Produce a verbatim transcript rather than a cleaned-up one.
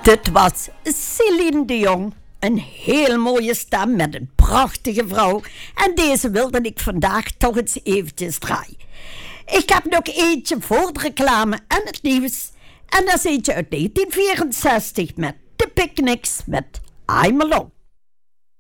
Dit was Celine Dion. Een heel mooie stem met een prachtige vrouw. En deze wilde ik vandaag toch eens eventjes draaien. Ik heb nog eentje voor de reclame en het nieuws. En dat is eentje uit negentien vierenzestig met The Picnics met I'm Alone.